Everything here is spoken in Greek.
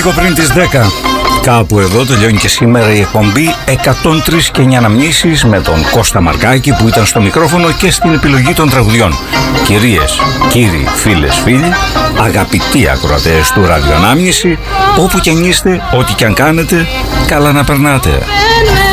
λίγο πριν τις 10. Κάπου εδώ τελειώνει και σήμερα η εκπομπή 103 και 9 αναμνήσεις με τον Κώστα Μαρκάκη που ήταν στο μικρόφωνο και στην επιλογή των τραγουδιών. Κυρίες, κύριοι, φίλες, φίλοι, αγαπητοί ακροατές του Ραδιοανάμνηση, όπου κι αν είστε, ό,τι κι αν κάνετε, καλά να περνάτε.